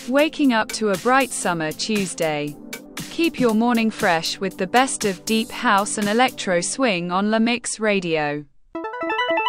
Waking up to a bright summer Tuesday. Keep your morning fresh with the best of deep house and electro swing on La Mix Radio.